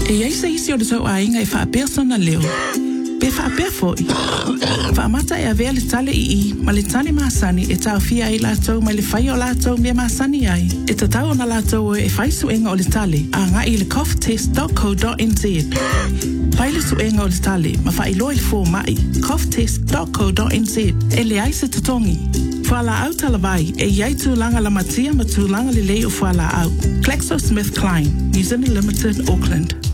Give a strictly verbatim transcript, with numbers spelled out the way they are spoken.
E ai se isi o le tau ainga e wha persona leo. Pe wha perfoi. Wha amata e avea le tale i i, ma le tale maasani e tau fia ai lātou ma le whai o lātou mea maasani ai. E ta tau na lātou e whai suenga o le tale, a ngā i le cough test dot co dot n z. Pai le suenga o le tale, ma wha ilo i le fō mai, cough test dot co dot n z, e le ai se tatongi. Whala au talavai, e iai tūlanga la matia ma tūlanga le lei o whala au. GlaxoSmithKline, New Zealand Limited, Auckland.